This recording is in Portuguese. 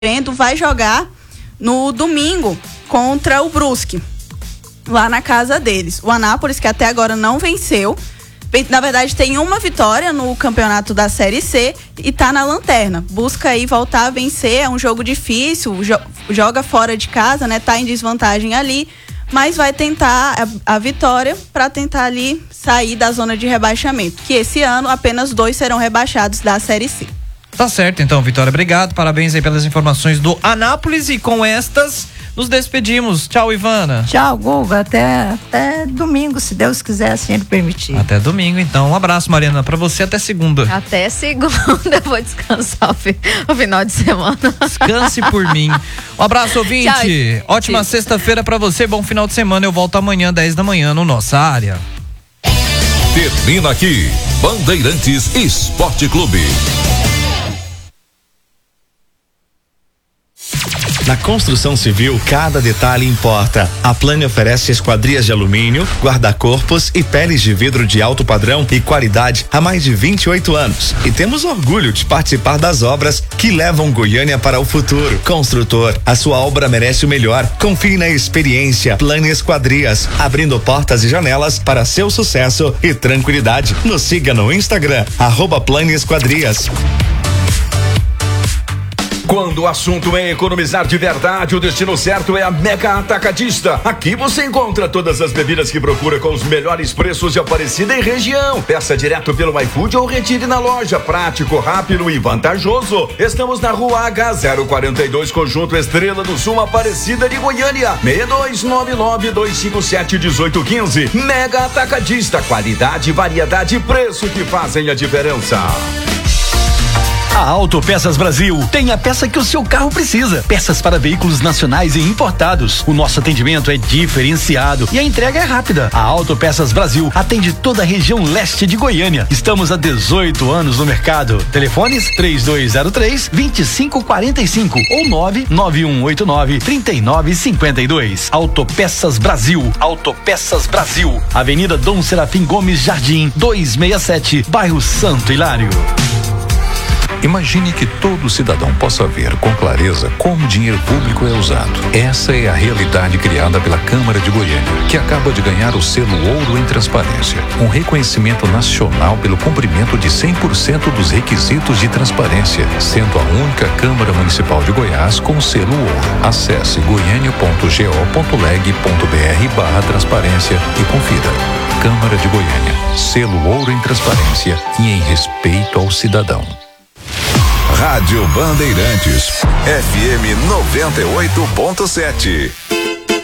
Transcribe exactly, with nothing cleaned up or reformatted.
vai jogar no domingo contra o Brusque, lá na casa deles. O Anápolis, que até agora não venceu, na verdade tem uma vitória no campeonato da Série C e tá na lanterna. Busca aí voltar a vencer, é um jogo difícil, jo- joga fora de casa, né? Tá em desvantagem ali, mas vai tentar a, a vitória para tentar ali sair da zona de rebaixamento, que esse ano apenas dois serão rebaixados da Série C. Tá certo, então, Vitória, obrigado, parabéns aí pelas informações do Anápolis, e com estas nos despedimos. Tchau, Ivana. Tchau, Guga, até, até domingo, se Deus quiser, assim ele permitir. Até domingo, então, um abraço, Mariana, pra você, até segunda. Até segunda, eu vou descansar o, fi, o final de semana. Descanse por mim. Um abraço, ouvinte. Tchau. Ótima Sim. sexta-feira pra você, bom final de semana, eu volto amanhã, dez da manhã, no Nossa Área. Termina aqui, Bandeirantes Esporte Clube. Na construção civil, cada detalhe importa. A Plane oferece esquadrias de alumínio, guarda-corpos e peles de vidro de alto padrão e qualidade há mais de vinte e oito anos. E temos orgulho de participar das obras que levam Goiânia para o futuro. Construtor, a sua obra merece o melhor. Confie na experiência Plane Esquadrias, abrindo portas e janelas para seu sucesso e tranquilidade. Nos siga no Instagram, arroba Plane Esquadrias. Quando o assunto é economizar de verdade, o destino certo é a Mega Atacadista. Aqui você encontra todas as bebidas que procura com os melhores preços de Aparecida e região. Peça direto pelo iFood ou retire na loja. Prático, rápido e vantajoso. Estamos na rua H zero quarenta e dois, Conjunto Estrela do Sul, Aparecida de Goiânia. seis dois nove nove, dois cinco sete, um oito um cinco. Mega Atacadista. Qualidade, variedade e preço que fazem a diferença. A Autopeças Brasil tem a peça que o seu carro precisa. Peças para veículos nacionais e importados. O nosso atendimento é diferenciado e a entrega é rápida. A Autopeças Brasil atende toda a região leste de Goiânia. Estamos há dezoito anos no mercado. Telefones três dois zero três, dois cinco quatro cinco ou nove nove um oito nove, três nove cinco dois. Autopeças Brasil. Autopeças Brasil. Avenida Dom Serafim Gomes Jardim, duzentos e sessenta e sete, bairro Santo Hilário. Imagine que todo cidadão possa ver com clareza como o dinheiro público é usado. Essa é a realidade criada pela Câmara de Goiânia, que acaba de ganhar o selo Ouro em Transparência, um reconhecimento nacional pelo cumprimento de cem por cento dos requisitos de transparência, sendo a única Câmara Municipal de Goiás com o selo Ouro. Acesse goiânia ponto go ponto leg ponto br barra transparência e confira. Câmara de Goiânia, selo Ouro em Transparência e em respeito ao cidadão. Rádio Bandeirantes, F M noventa e oito ponto sete.